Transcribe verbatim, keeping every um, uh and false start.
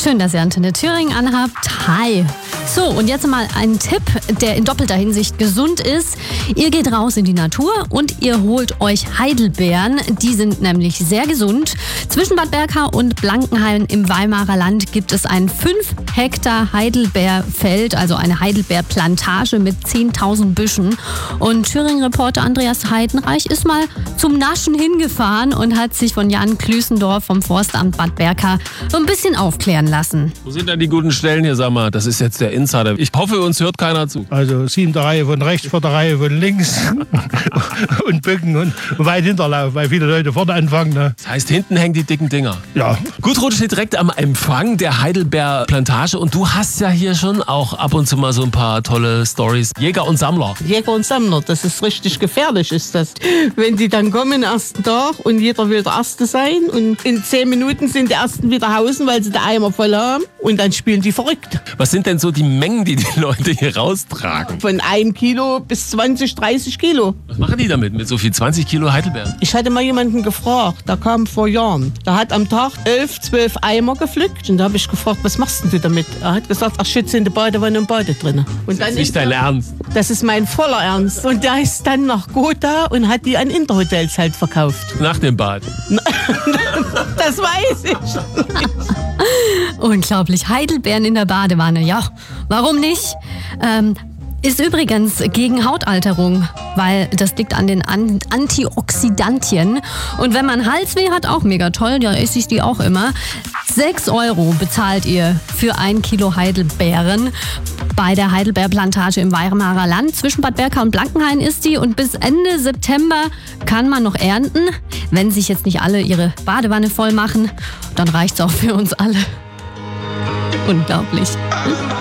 Schön, dass ihr Antenne Thüringen anhabt. Hi. So, und jetzt mal ein Tipp, der in doppelter Hinsicht gesund ist. Ihr geht raus in die Natur und ihr holt euch Heidelbeeren. Die sind nämlich sehr gesund. Zwischen Bad Berka und Blankenhain im Weimarer Land gibt es ein fünf Hektar Heidelbeerfeld, also eine Heidelbeerplantage mit zehntausend Büschen. Und Thüringen-Reporter Andreas Heidenreich ist mal zum Naschen hingefahren und hat sich von Jan Klüßendorf vom Forstamt Bad Berka so ein bisschen aufklären lassen. Wo sind denn die guten Stellen hier, sag mal? Das ist jetzt der Insider. Ich hoffe, uns hört keiner zu. Also siebte Reihe von rechts, vierte Reihe von links und Bücken und weit Hinterlauf, weil viele Leute vorne anfangen. Ne? Das heißt, hinten hängen die dicken Dinger. Ja. Gudrun steht direkt am Empfang der Heidelbeerplantage und du hast ja hier schon auch ab und zu mal so ein paar tolle Storys. Jäger und Sammler. Jäger und Sammler, das ist richtig gefährlich, ist das. Wenn die dann kommen, ersten Tag und jeder will der Erste sein und in zehn Minuten sind die Ersten wieder hausen, weil sie den Eimer voll haben und dann spielen die verrückt. Was sind denn so die Mengen, die die Leute hier raustragen? Von einem Kilo bis zwanzig, dreißig Kilo. Was machen die damit, mit so viel zwanzig Kilo Heidelbeeren? Ich hatte mal jemanden gefragt, der kam vor Jahren. Der hat am Tag elf, zwölf Eimer gepflückt und da habe ich gefragt, was machst denn du damit? Er hat gesagt, ach, schütze in der Badewanne und Bade drin. Und Das ist nicht dein Ernst. Das ist mein voller Ernst. Und der ist dann nach Gotha und hat die an Interhotels halt verkauft. Nach dem Bad. Das weiß ich. Unglaublich. Heidelbeeren in der Badewanne. Ja, warum nicht? Ähm, ist übrigens gegen Hautalterung, weil das liegt an den An- Antioxidantien. Und wenn man Halsweh hat, auch mega toll, ja, esse ich die auch immer. sechs Euro bezahlt ihr für ein Kilo Heidelbeeren. Bei der Heidelbeerplantage im Weimarer Land. Zwischen Bad Berka und Blankenhain ist die und bis Ende September kann man noch ernten. Wenn sich jetzt nicht alle ihre Badewanne voll machen, dann reicht's auch für uns alle. Unglaublich.